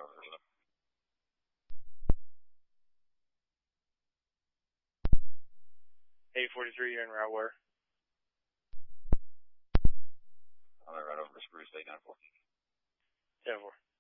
843, you're in route where? I'm right over Spruce, 894. 10-4.